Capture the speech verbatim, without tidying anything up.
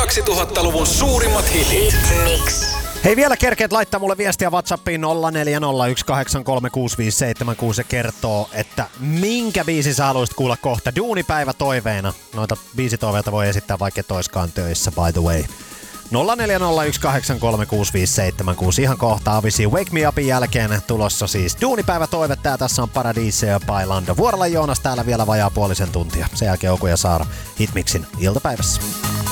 kaksituhattaluvun suurimmat hitit. Mix. Hei, vielä kerkeet laittaa mulle viestiä WhatsAppiin nolla neljä nolla yksi kahdeksan kolme kuusi viisi seitsemän kuusi ja kertoo, että minkä biisin sä haluaisit kuulla kohta duunipäivä toiveena. Noita biisitoiveita voi esittää vaikka toiskaan töissä, by the way. nolla neljä nolla yksi kahdeksan kolme kuusi viisi seitsemän kuusi. Ihan kohta avisi Wake Me Upin jälkeen tulossa siis duunipäivä toive. Tää tässä on Paradise ja Bailando. Vuorolla Joonas täällä vielä vajaa puolisen tuntia. Sen jälkeen Oku ja Saara Hitmixin iltapäivässä.